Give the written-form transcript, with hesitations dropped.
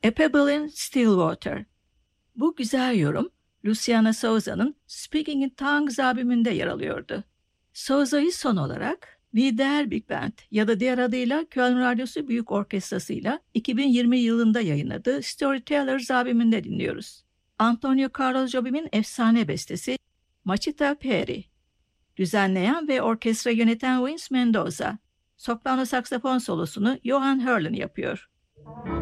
A Pebble in Stillwater. Bu güzel yorum, Luciana Souza'nın Speaking in Tongues albümünde yer alıyordu. Souza'yı son olarak Wiener Big Band ya da diğer adıyla Köln Radyosu Büyük Orkestrası'yla 2020 yılında yayınladığı Storytellers albümünde dinliyoruz. Antonio Carlos Jobim'in efsane bestesi Machita Peri. Düzenleyen ve orkestra yöneten Vince Mendoza, soprano saksafon solosunu Johan Hurlin yapıyor.